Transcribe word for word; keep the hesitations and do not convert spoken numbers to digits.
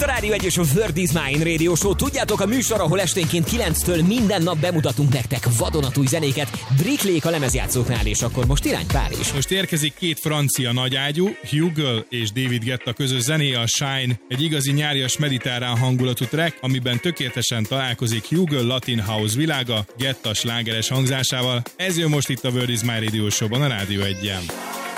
a Rádió egy és a World is Mine Radio Show. Tudjátok, a műsor, ahol esténként kilenctől minden nap bemutatunk nektek vadonatúj zenéket. Driklék a lemezjátszóknál, és akkor most irány Párizs. Most érkezik két francia nagyágyú, Hugo és David Guetta közös zenéje, a Shine. Egy igazi nyárias mediterrán hangulatú track, amiben tökéletesen találkozik Hugo Latin House világa Guetta slágeres hangzásával. Ez jön most itt a World is Mine Radio Show-ban a Rádió egyen.